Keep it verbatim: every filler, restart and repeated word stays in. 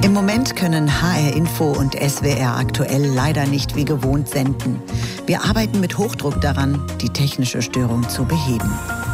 Im Moment können H R Info und S W R aktuell leider nicht wie gewohnt senden. Wir arbeiten mit Hochdruck daran, die technische Störung zu beheben.